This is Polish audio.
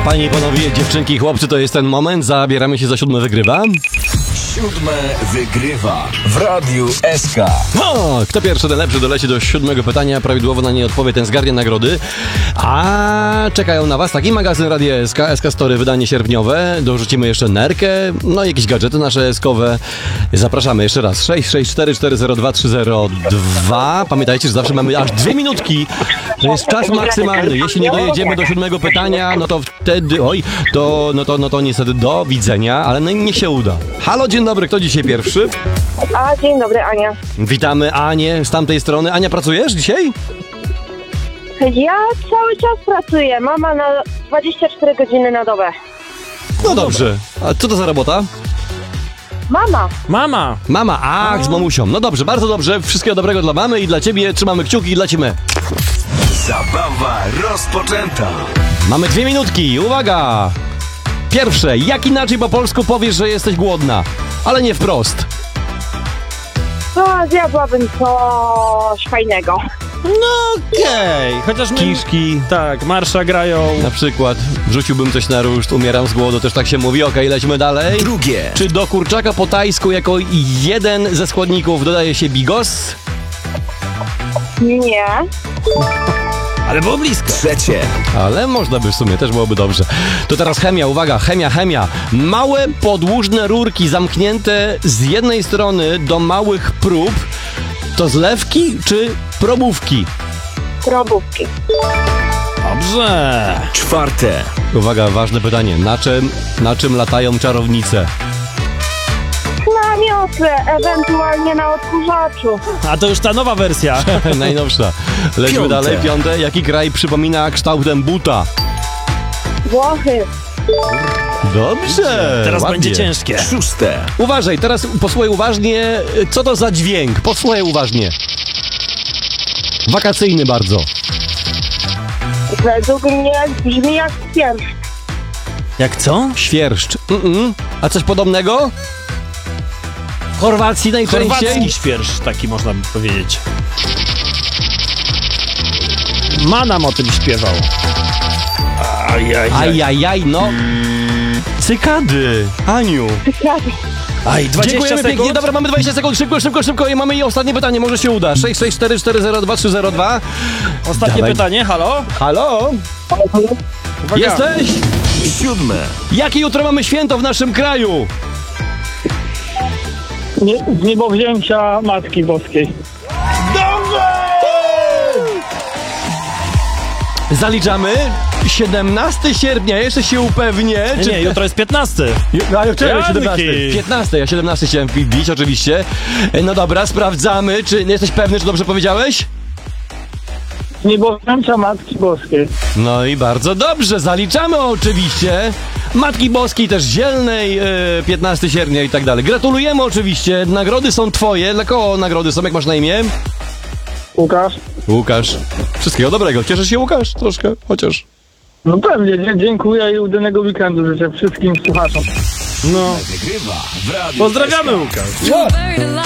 Panie i panowie, dziewczynki i chłopcy, to jest ten moment. Zabieramy się za siódme wygrywa. Siódme wygrywa w Radiu SK. O, kto pierwszy, ten lepszy, doleci do siódmego pytania. Prawidłowo na nie odpowie, ten zgarnie nagrody. A czekają na was taki magazyn Radia SK, SK Story, wydanie sierpniowe. Dorzucimy jeszcze nerkę, no i jakieś gadżety nasze SK-owe. Zapraszamy jeszcze raz. 664402302. Pamiętajcie, że zawsze mamy aż 2 minutki. To jest czas maksymalny. Jeśli nie dojedziemy do siódmego pytania, no to wtedy, no to niestety do widzenia, ale no, niech się uda. Halo, dzień dobry, kto dzisiaj pierwszy? Dzień dobry, Ania. Witamy Anię z tamtej strony. Ania, pracujesz dzisiaj? Ja cały czas pracuję. Mama na 24 godziny na dobę. No dobrze. A co to za robota? Mama. Ach, z mamusią. No dobrze, bardzo dobrze. Wszystkiego dobrego dla mamy i dla ciebie. Trzymamy kciuki i dla ciebie. Zabawa rozpoczęta. Mamy 2 minutki. Uwaga! Pierwsze. Jak inaczej po polsku powiesz, że jesteś głodna? Ale nie wprost. Zjadłabym coś fajnego. No okej, chociaż my... Kiszki. Tak, marsza grają. Na przykład wrzuciłbym coś na ruszt, umieram z głodu, też tak się mówi. Okej, lećmy dalej. Drugie. Czy do kurczaka po tajsku jako jeden ze składników dodaje się bigos? Nie. Ale było blisko. Trzecie. Ale można by w sumie, też byłoby dobrze. To teraz chemia, uwaga, chemia. Małe podłużne rurki zamknięte z jednej strony do małych prób. To zlewki czy probówki? Probówki. Dobrze. Czwarte. Uwaga, ważne pytanie. Na czym latają czarownice? Na miotle, ewentualnie na odkurzaczu. A to już ta nowa wersja. Najnowsza. Lećmy Piąte. dalej. Piąte. Jaki kraj przypomina kształtem buta? Włochy. Dobrze. Teraz ładnie. będzie ciężkie. Szóste. Uważaj, teraz posłuchaj uważnie. Co to za dźwięk? Posłuchaj uważnie. Wakacyjny bardzo. Według mnie brzmi jak świerszcz. Jak co? Świerszcz. A coś podobnego? W Chorwacji najczęściej? Chorwacki świerszcz, taki można by powiedzieć. Manam o tym śpiewał. Ajajaj, no. Cykady. Aniu. Aj, 20 Dziękujemy sekund. pięknie. Dobra, mamy 20 sekund. Szybko. I mamy i ostatnie pytanie. Może się uda. 664402302. Ostatnie Dawaj. pytanie, halo? Halo? Uwaga. Jesteś? Siódme. Jakie jutro mamy święto w naszym kraju? Niebowzięcia Matki Boskiej. Zaliczamy. 17 sierpnia, jeszcze się upewnię. Nie, jutro jest 15. A ja wczoraj Janki. 17. 15, ja 17 chciałem wbić oczywiście. No dobra, sprawdzamy. Czy jesteś pewny, czy dobrze powiedziałeś? Niebowzięcia Matki Boskiej. No i bardzo dobrze, zaliczamy oczywiście. Matki Boskiej też Zielnej, 15 sierpnia i tak dalej. Gratulujemy oczywiście, nagrody są twoje. Dla kogo nagrody są, jak masz na imię? Łukasz? Łukasz. Wszystkiego dobrego. Cieszysz się, Łukasz? Troszkę, chociaż. No pewnie, dziękuję i udanego weekendu życzę wszystkim słuchaczom. No. Wygrywa w Radiu Pozdrawiamy, SK. Łukasz. Ja. Buried alive.